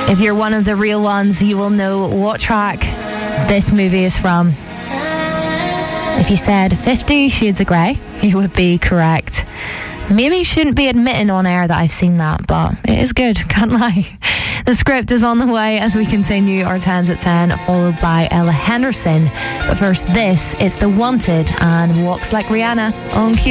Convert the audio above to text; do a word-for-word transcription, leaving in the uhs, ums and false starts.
If you're one of the real ones, you will know what track this movie is from. If you said Fifty Shades of Grey, you would be correct. Maybe shouldn't be admitting on air that I've seen that, but it is good, can't lie. The script is on the way as we continue our tens at ten, followed by Ella Henderson. But first, this is The Wanted and Walks Like Rihanna on Q.